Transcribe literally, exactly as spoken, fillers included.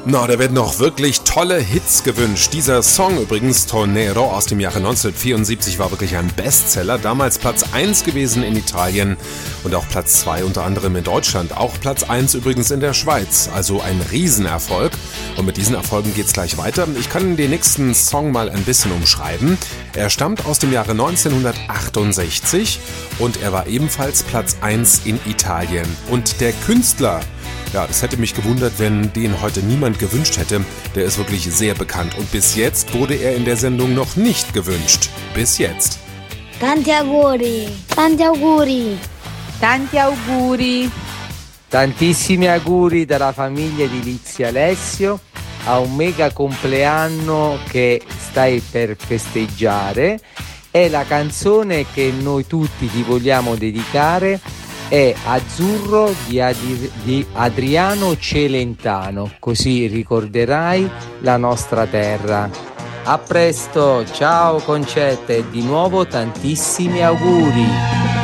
Na, da werden noch wirklich tolle Hits gewünscht. Dieser Song übrigens, Tornero aus dem Jahre neunzehnhundertvierundsiebzig, war wirklich ein Bestseller. Damals Platz eins gewesen in Italien und auch Platz zwei unter anderem in Deutschland. Auch Platz eins übrigens in der Schweiz. Also ein Riesenerfolg. Und mit diesen Erfolgen geht's gleich weiter. Ich kann den nächsten Song mal ein bisschen umschreiben. Er stammt aus dem Jahre neunzehnhundertachtundsechzig und er war ebenfalls Platz eins in Italien. Und der Künstler, ja, es hätte mich gewundert, wenn den heute niemand gewünscht hätte. Der ist wirklich sehr bekannt und bis jetzt wurde er in der Sendung noch nicht gewünscht. Bis jetzt. Tanti auguri. Tanti auguri. Tanti auguri. Tantissimi auguri dalla famiglia di Lizia Alessio a un mega compleanno che stai per festeggiare. E la canzone che noi tutti ti vogliamo dedicare è Azzurro di, Adi- di Adriano Celentano, così ricorderai la nostra terra. A presto, ciao Concetta e di nuovo tantissimi auguri.